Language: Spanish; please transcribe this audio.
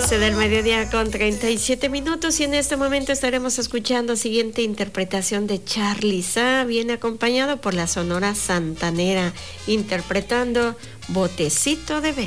12 del mediodía con 37 minutos y en este momento estaremos escuchando siguiente interpretación de Charly Sa, viene acompañado por la Sonora Santanera, interpretando Botecito de Vela.